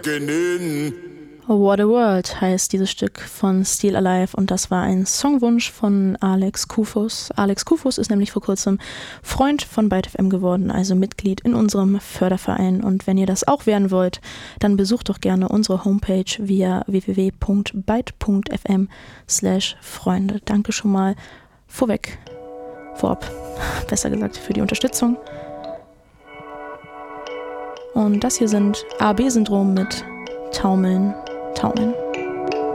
What a World heißt dieses Stück von Still Alive und das war ein Songwunsch von Alex Kufus. Alex Kufus ist nämlich vor kurzem Freund von Byte FM geworden, also Mitglied in unserem Förderverein. Und wenn ihr das auch werden wollt, dann besucht doch gerne unsere Homepage via www.byte.fm/Freunde. Danke schon mal vorab, besser gesagt, für die Unterstützung. Und das hier sind AB-Syndrom mit Taumeln.